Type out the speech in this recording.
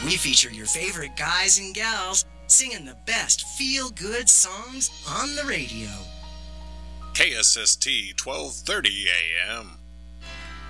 We feature your favorite guys and gals singing the best feel-good songs on the radio. KSST 1230 AM.